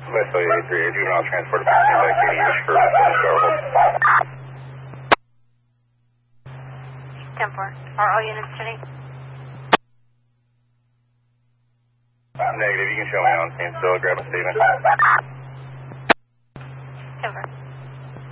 Wesley 83, juvenile transport back to Katie Beach for Starhold. 10-4. Are all units tuning? Negative, you can show me on scene still. Grab a statement.